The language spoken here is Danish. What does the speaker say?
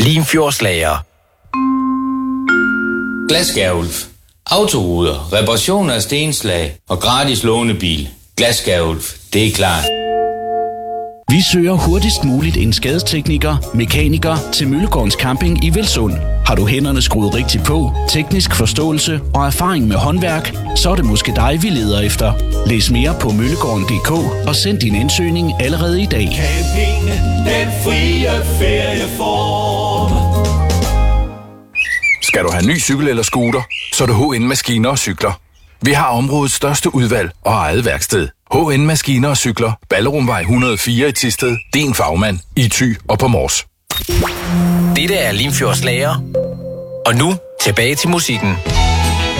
Limfjordslager. Glasskærulf. Autoruder, reparation af stenslag og gratis lånebil. Glasskærulf, det er klart. Vi søger hurtigst muligt en skadestekniker, mekaniker til Møllegårdens Camping i Velsund. Har du hænderne skruet rigtigt på, teknisk forståelse og erfaring med håndværk, så er det måske dig, vi leder efter. Læs mere på møllegården.dk og send din ansøgning allerede i dag. Camping, den frie ferieform. Skal du have ny cykel eller scooter, så er det HN Maskiner og Cykler. Vi har områdets største udvalg og eget værksted. HN Maskiner og Cykler, Ballerumvej 104 i Thisted. Din fagmand i Thy og på Mors. Dette er Limfjordslager. Og nu tilbage til musikken.